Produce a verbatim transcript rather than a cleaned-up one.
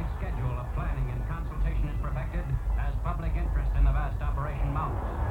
schedule of planning and consultation is perfected as public interest in the vast operation mounts.